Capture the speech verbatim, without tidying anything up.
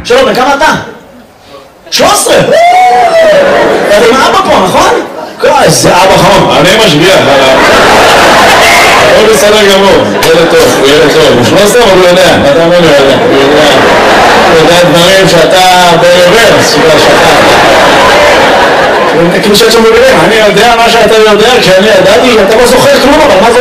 שלום, בכמה אתה? שלוש עשרה! אתה עם אבא פה, נכון? איזה אבא חום. אני משגיח עליו. הוא בסדר גמור, ילד טוב, הוא ילד טוב. הוא שלוש עשרה, אבל הוא יודע. אתה אומר לי, הוא יודע. הוא יודע. הוא יודע דברים שאתה ברוורס, שאתה... כאילו שאת שם בגלל, אני יודע מה שאתה יודע, כי אני ידעתי, אתה לא זוכר כלום, אבל מה זה